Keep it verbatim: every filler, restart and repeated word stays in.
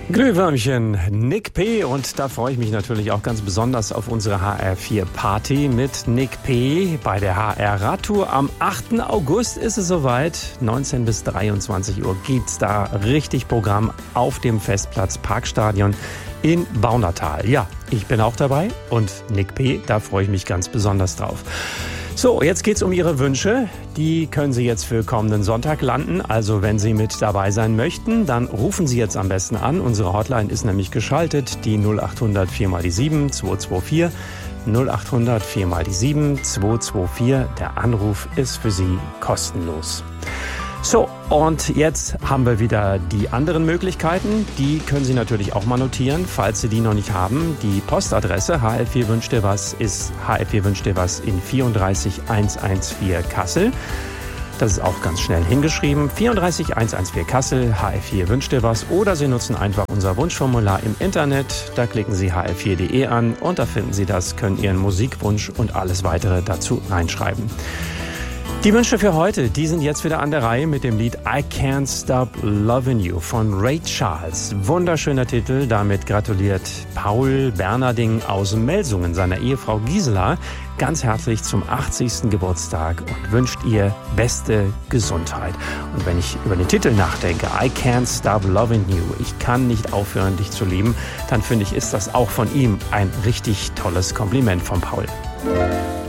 Glühwürmchen, Nick P. Und da freue ich mich natürlich auch ganz besonders auf unsere H R vier Party mit Nick P. bei der H R Radtour. Am achten August ist es soweit. neunzehn bis dreiundzwanzig Uhr gibt's da richtig Programm auf dem Festplatz Parkstadion in Baunatal. Ja, ich bin auch dabei und Nick P., da freue ich mich ganz besonders drauf. So, jetzt geht's um Ihre Wünsche. Die können Sie jetzt für kommenden Sonntag landen. Also wenn Sie mit dabei sein möchten, dann rufen Sie jetzt am besten an. Unsere Hotline ist nämlich geschaltet, die null acht hundert vier mal die sieben zwei zwei vier. null acht hundert vier mal die sieben zwei zwei vier. Der Anruf ist für Sie kostenlos. So, und jetzt haben wir wieder die anderen Möglichkeiten. Die können Sie natürlich auch mal notieren, falls Sie die noch nicht haben. Die Postadresse H R vier wünscht dir was ist H R vier wünscht dir was in vierunddreißig einhundertvierzehn Kassel. Das ist auch ganz schnell hingeschrieben. vierunddreißig einhundertvierzehn Kassel, H R vier wünscht dir was. Oder Sie nutzen einfach unser Wunschformular im Internet. Da klicken Sie h r vier punkt de an und da finden Sie das, können Ihren Musikwunsch und alles weitere dazu reinschreiben. Die Wünsche für heute, die sind jetzt wieder an der Reihe mit dem Lied I Can't Stop Lovin' You von Ray Charles. Wunderschöner Titel, damit gratuliert Paul Bernarding aus Melsungen seiner Ehefrau Gisela ganz herzlich zum achtzigsten Geburtstag und wünscht ihr beste Gesundheit. Und wenn ich über den Titel nachdenke, I Can't Stop Lovin' You, ich kann nicht aufhören, dich zu lieben, dann finde ich, ist das auch von ihm ein richtig tolles Kompliment von Paul.